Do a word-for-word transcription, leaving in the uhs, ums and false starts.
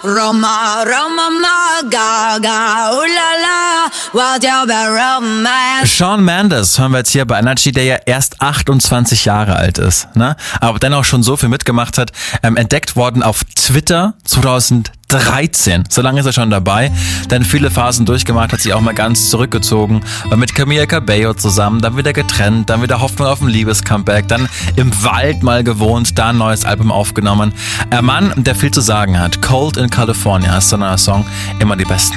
Roma, Roma, ma, ga, ooh la la, what you be romance. Shawn Mendes hören wir jetzt hier bei Energy, der ja erst achtundzwanzig Jahre alt ist, ne? Aber dennoch schon so viel mitgemacht hat. Ähm, entdeckt worden auf Twitter zweitausenddreizehn. So lange ist er schon dabei. Dann viele Phasen durchgemacht, hat sich auch mal ganz zurückgezogen. War mit Camila Cabello zusammen, dann wieder getrennt, dann wieder Hoffnung auf ein Liebescomeback, dann im Wald mal gewohnt, da ein neues Album aufgenommen. Ein Mann, der viel zu sagen hat. Cold in California ist so ein neuer Song. Immer die besten